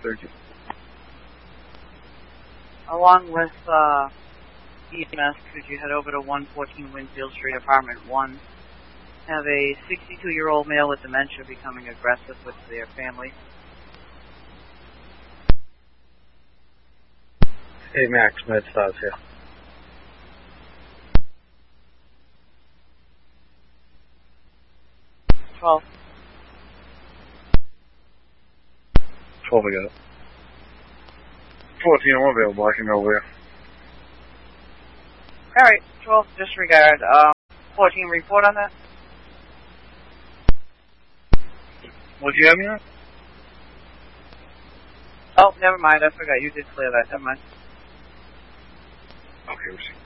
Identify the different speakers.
Speaker 1: 13.
Speaker 2: Along with EMS, could you head over to 114 Winfield Street, apartment 1? Have a 62-year-old male with dementia becoming aggressive with their family.
Speaker 1: Hey, Max, MedStars here.
Speaker 2: Twelve.
Speaker 1: 12 I got it. 14, I'm available. I can go where.
Speaker 2: Alright, 12, disregard. 14, report on that?
Speaker 1: Would you have me on?
Speaker 2: Oh, never mind, I forgot. You did clear that. Never mind.
Speaker 1: Okay, we'll see.